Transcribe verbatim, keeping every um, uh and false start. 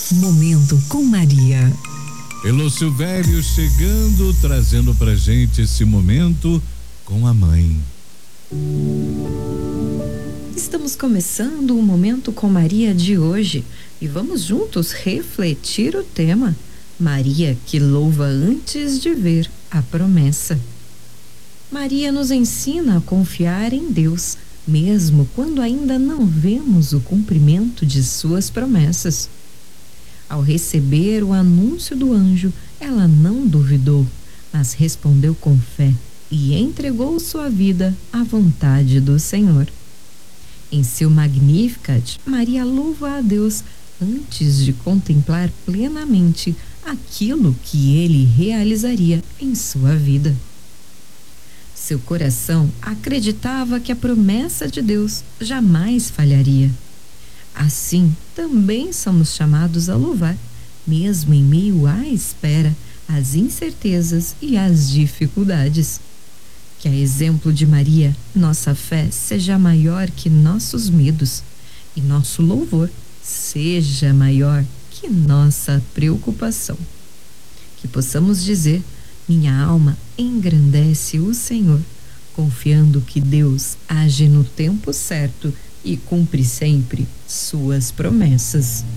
Momento com Maria. Elô Silvério chegando, trazendo pra gente esse momento com a mãe. Estamos começando o Momento com Maria de hoje e vamos juntos refletir o tema Maria que louva antes de ver a promessa. Maria nos ensina a confiar em Deus, mesmo quando ainda não vemos o cumprimento de suas promessas. Ao receber o anúncio do anjo, ela não duvidou, mas respondeu com fé e entregou sua vida à vontade do Senhor. Em seu Magnificat, Maria louva a Deus antes de contemplar plenamente aquilo que ele realizaria em sua vida. Seu coração acreditava que a promessa de Deus jamais falharia. Assim, também somos chamados a louvar, mesmo em meio à espera, às incertezas e às dificuldades. Que, a exemplo de Maria, nossa fé seja maior que nossos medos e nosso louvor seja maior que nossa preocupação. Que possamos dizer: minha alma engrandece o Senhor, confiando que Deus age no tempo certo e cumpre sempre suas promessas.